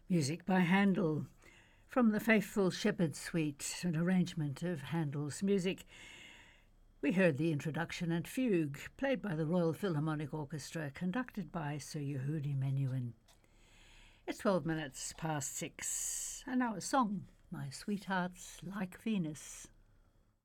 Music by Handel from the Faithful Shepherd Suite, an arrangement of Handel's music. We heard the introduction and fugue, played by the Royal Philharmonic Orchestra, conducted by Sir Yehudi Menuhin. It's 12 minutes past 6, and now a song, My Sweetheart's Like Venus.